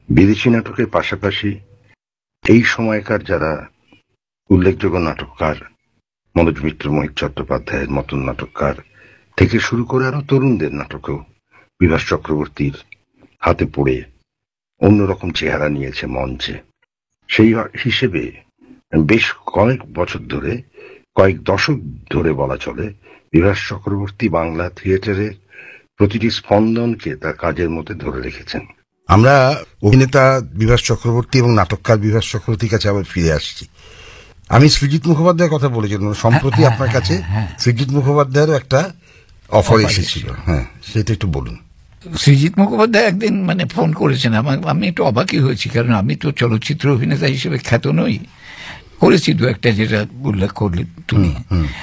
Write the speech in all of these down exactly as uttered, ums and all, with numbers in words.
বিদেশি নাটকের পাশাপাশি এই সময়কার যারা উল্লেখযোগ্য নাটককার, মনোজ মিত্র, মোহিত চট্টোপাধ্যায়ের মতন নাটককার থেকে শুরু করে আরো তরুণদের নাটকেও বিভাস চক্রবর্তীর হাতে পড়ে অন্যরকম চেহারা নিয়েছে মঞ্চে। সেই হিসেবে বেশ কয়েক বছর ধরে, কয়েক দশক ধরে বলা চলে, বিভাস চক্রবর্তী বাংলা থিয়েটারের প্রতিটি স্পন্দনকে তার কাজের মধ্যে ধরে রেখেছেন। আমরা অভিনেতা বিভাস চক্রবর্তী এবং নাটককার বিভাস চক্রবর্তীর কাছে আবার ফিরে আসছি। আমি সৃজিত মুখোপাধ্যায়ের কথা বলেছিলাম সম্প্রতি আপনার কাছে। সৃজিত মুখোপাধ্যায়েরও একটা অফার এসেছিল, হ্যাঁ সেটা একটু বলুন। সৃজিত মুখোপাধ্যায় একদিন মানে ফোন করেছেন, আমি একটু অবাকই হয়েছি, কারণ আমি তো চলচ্চিত্র অভিনেতা হিসেবে খ্যাত নই। করেছি দু একটা, যেটা উল্লেখ করলে তুমি।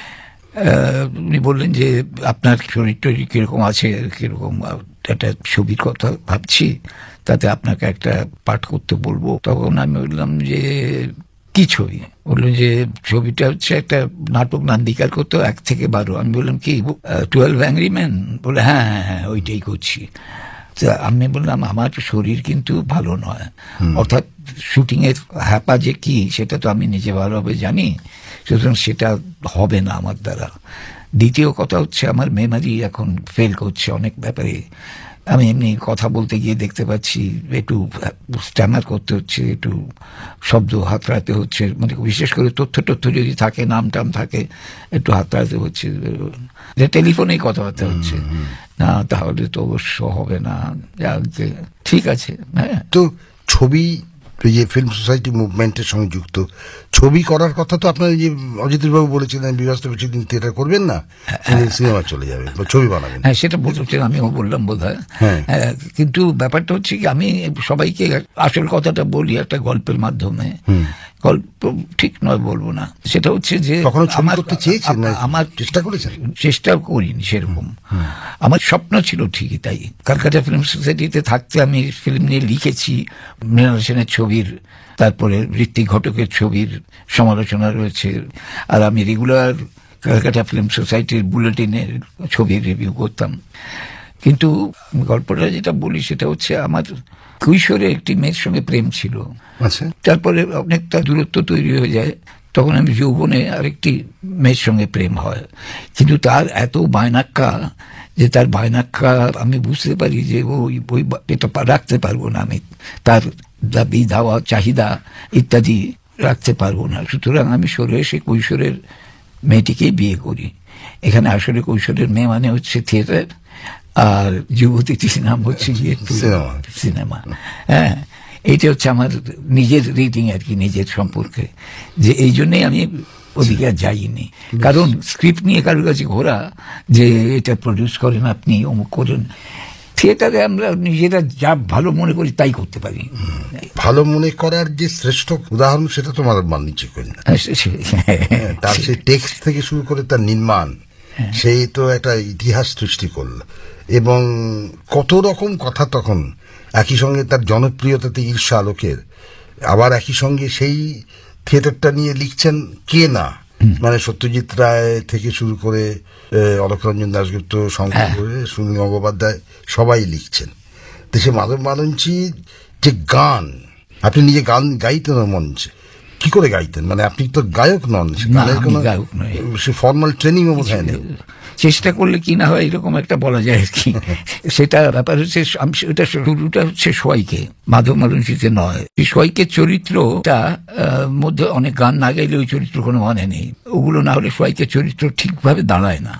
উনি বললেন যে আপনার শরীর টরীর কিরকম আছে, কিরকম একটা ছবির কথা ভাবছি, তাতে আপনাকে একটা পাঠ করতে বলবো। তখন আমি বললাম যে কি ছবি? বললেন যে ছবিটা হচ্ছে একটা নাটক নান্দিকার করতো এক থেকে বারো। আমি বললাম কি টুয়েলভ অ্যাংরি ম্যান? বলে হ্যাঁ হ্যাঁ হ্যাঁ ওইটাই করছি। আমি বললাম আমার শরীর কিন্তু ভালো নয়, অর্থাৎ শুটিং এর হ্যাপা যে কি সেটা তো আমি নিজে ভালোভাবে জানি, সুতরাং সেটা হবে না আমার দ্বারা। দ্বিতীয় কথা হচ্ছে আমার মেমারি এখন ফেল করছে অনেক ব্যাপারে। আমি এমনি কথা বলতে গিয়ে দেখতে পাচ্ছি একটু স্ট্যামার করতে হচ্ছে, একটু শব্দ হাতড়াতে হচ্ছে, মানে বিশেষ করে তথ্য তথ্য যদি থাকে, নাম টাম থাকে, একটু হাতড়াতে হচ্ছে। টেলিফোনেই কথাবার্তা হচ্ছে না, তাহলে তো অবশ্য হবে না। ঠিক আছে, হ্যাঁ। তো ছবি, যে ফিল্ম সোসাইটি মুভমেন্টের সঙ্গে যুক্ত, ছবি করার কথা তো আপনার যে অজিতেশ বাবু বলেছিলেন বিভাস তো বেশি দিন থিয়েটার করবেন না, সিনেমা চলে যাবে, ছবি বানাবেন। হ্যাঁ সেটা বলছেন, আমিও বললাম বোধ হয়। কিন্তু ব্যাপারটা হচ্ছে কি, আমি সবাইকে আসল কথাটা বলি একটা গল্পের মাধ্যমে। গল্প ঠিক নয় বলবো না, সেটা হচ্ছে যে আমার চেষ্টা করেছেন, চেষ্টা করিনি সেরকম। আমার স্বপ্ন ছিল ঠিকই তাই, কলকাতা ফিল্ম সোসাইটিতে থাকতে আমি ফিল্ম নিয়ে লিখেছি। মৃণাল সেনের ছবির, তারপরে ঋত্বিক ঘটকের ছবির সমালোচনা রয়েছে, আর আমি রেগুলার কলকাতা ফিল্ম সোসাইটির বুলেটিনের ছবির রিভিউ করতাম। কিন্তু গল্পটা যেটা বলি সেটা হচ্ছে আমার কৈশোরে একটি মেয়ের সঙ্গে প্রেম ছিল, তারপরে অনেকটা দূরত্ব তৈরি হয়ে যায়, তখন আমি যৌবনে আরেকটি মেয়ের সঙ্গে প্রেম হয়। কিন্তু তার এত বায়নাক্কা যে তার বায়নাক্কা আমি বুঝতে পারি যে ওই বই এটা রাখতে পারবো না, আমি তার দাবি দাওয়া চাহিদা ইত্যাদি রাখতে পারবো না। সুতরাং আমি সরে এসে কৈশোরের মেয়েটিকেই বিয়ে করি। এখানে আসলে কৈশোরের মেয়ে মানে হচ্ছে থিয়েটার, আর যুবতীটির নাম হচ্ছে গিয়ে সিনেমা। হ্যাঁ, এইটা হচ্ছে আমার নিজের রিডিং আর কি, নিজের সম্পর্কে, যে এই জন্যই আমি ওদিকে আর যাইনি। কারণ স্ক্রিপ্ট নিয়ে কারোর কাছে ঘোরা যে এটা প্রডিউস করেন আপনি, অমুক করেন, থিয়েটারে আমরা নিজেরা যা ভালো মনে করি তাই করতে পারি। ভালো মনে করার যে শ্রেষ্ঠ উদাহরণ সেটা তোমার মাননীয় করি না, তার সেই টেক্সট থেকে শুরু করে তার নির্মাণ, সেই তো একটা ইতিহাস সৃষ্টি করল। এবং কত রকম কথা তখন একই সঙ্গে তার জনপ্রিয়তাতে ঈর্ষা আলোকের, আবার একই সঙ্গে সেই থিয়েটারটা নিয়ে লিখছেন কে না, মানে সত্যজিৎ রায় থেকে শুরু করে অলোকরঞ্জন দাশগুপ্ত, শঙ্কর, সুনীল গঙ্গোপাধ্যায় সবাই লিখছেন। তো সে মাধব মালঞ্চির যে গান, আপনি নিজে গান গাইতেন মঞ্চে, কি করে গাইতেন? মানে আপনি তো গায়ক নন, সে ফর্মাল ট্রেনিং ও বোধ হয় নেই। চেষ্টা করলে কি না হয় এরকম একটা বলা যায় আর কি। সেটা ব্যাপার হচ্ছে, ওটা শুরুটা হচ্ছে সোয়াইকে, মাধব মালঞ্চিতে নয়। সোয়াইকের চরিত্রটা মধ্যে অনেক গান না গাইলে ওই চরিত্র কোনো মানে নেই, ওগুলো না হলে সোয়াইকের চরিত্র ঠিকভাবে দাঁড়ায় না।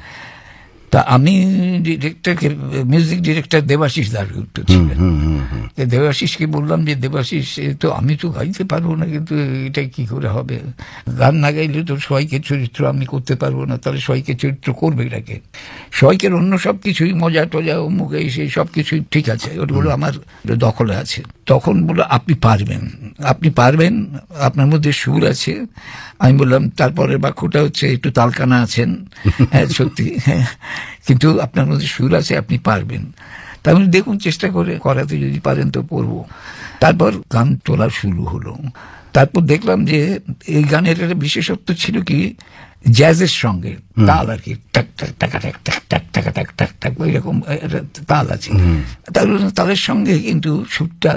তা আমি ডিরেক্টরকে, মিউজিক ডিরেক্টর দেবাশিস দাশগুপ্ত ছিলেন, দেবাশিসকে বললাম যে দেবাশিস তো আমি তো গাইতে পারবো না, কিন্তু এটা কি করে হবে, গান না গাইলে তো সবাইকের চরিত্র আমি করতে পারবো না, তাহলে সবাইকের চরিত্র করবে এটাকে। সবাইকের অন্য সব কিছুই মজা টজা মুখে সেই সব কিছুই ঠিক আছে, ওগুলো আমার দখলে আছে। তখন বললো আপনি পারবেন, আপনি পারবেন, আপনার মধ্যে সুর আছে। আমি বললাম তারপরের বাক্যটা হচ্ছে একটু তালকানা আছেন, হ্যাঁ সত্যি, হ্যাঁ, কিন্তু আপনার মধ্যে সুর আছে, আপনি পারবেন। তার মানে দেখুন চেষ্টা করে করাতে, যদি পারেন তো পড়বো। তারপর গান তোলা শুরু হলো। তারপর দেখলাম যে এই গানের একটা বিশেষত্ব ছিল কি, জ্যাজের সঙ্গে তাল আর কি, টাক টাক টাকা টাক টাক টাক টাকা টাক টাক টাক এরকম তাল আছে, তালের সঙ্গে কিন্তু সুরটা